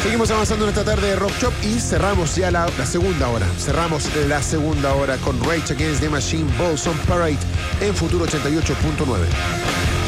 Seguimos avanzando en esta tarde de Rock Shop y cerramos ya la segunda hora. Cerramos la segunda hora con Rage Against the Machine, Balls on Parade en Futuro 88.9.